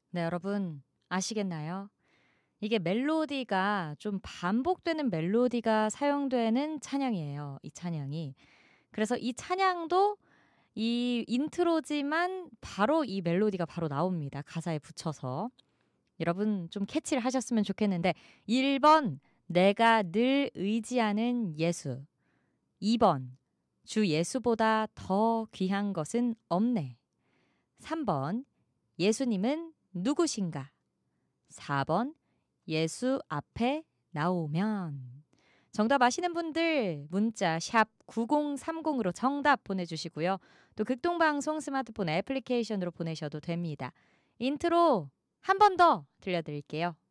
네, 여러분 아시겠나요? 이게 멜로디가 좀 반복되는 멜로디가 사용되는 찬양이에요. 이 찬양이. 그래서 이 찬양도 이 인트로지만 바로 이 멜로디가 바로 나옵니다. 가사에 붙여서. 여러분 좀 캐치를 하셨으면 좋겠는데 1번 내가 늘 의지하는 예수. 2번 주 예수보다 더 귀한 것은 없네. 3번 예수님은 누구신가? 4번 예수 앞에 나오면. 정답 아시는 분들 문자 샵 9030으로 정답 보내주시고요. 또 극동방송 스마트폰 애플리케이션으로 보내셔도 됩니다. 인트로 한 번 더 들려드릴게요.